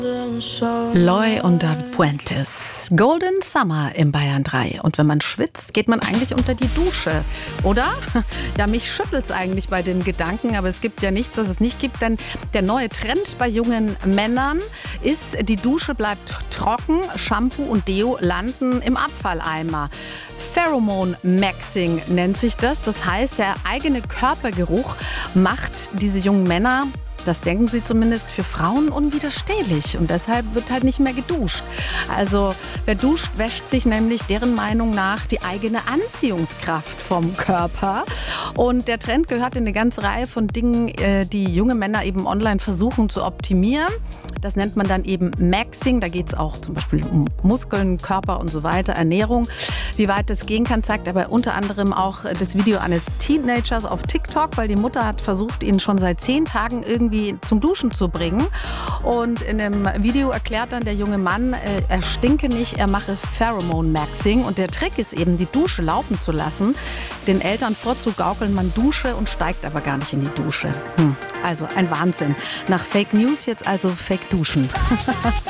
Loy und David Puentes. Golden Summer im Bayern 3. Und wenn man schwitzt, geht man eigentlich unter die Dusche, oder? Ja, mich schüttelt's eigentlich bei dem Gedanken, aber es gibt ja nichts, was es nicht gibt, denn der neue Trend bei jungen Männern ist, die Dusche bleibt trocken, Shampoo und Deo landen im Abfalleimer. Pheromone Maxing nennt sich das. Das heißt, der eigene Körpergeruch macht diese jungen Männer, das denken sie zumindest, für Frauen unwiderstehlich. Und deshalb wird halt nicht mehr geduscht. Also wer duscht, wäscht sich nämlich deren Meinung nach die eigene Anziehungskraft vom Körper. Und der Trend gehört in eine ganze Reihe von Dingen, die junge Männer eben online versuchen zu optimieren. Das nennt man dann eben Maxing. Da geht es auch zum Beispiel um Muskeln, Körper und so weiter, Ernährung. Wie weit das gehen kann, zeigt aber unter anderem auch das Video eines Teenagers auf TikTok, weil die Mutter hat versucht, ihn schon seit 10 Tagen irgendwie zum Duschen zu bringen. Und in dem Video erklärt dann der junge Mann, er stinke nicht, er mache Pheromone Maxing. Und der Trick ist eben, die Dusche laufen zu lassen, den Eltern vorzugaukeln, man dusche und steigt aber gar nicht in die Dusche. Also ein Wahnsinn. Nach Fake News jetzt also Fake Duschen.